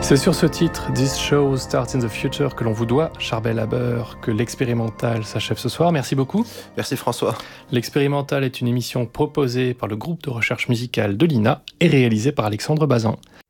C'est sur ce titre, This Show Starts in the Future, que l'on vous doit, Charbel Haber, que l'expérimental s'achève ce soir. Merci beaucoup. Merci François. L'expérimental est une émission proposée par le groupe de recherche musicale de l'INA et réalisée par Alexandre Bazin.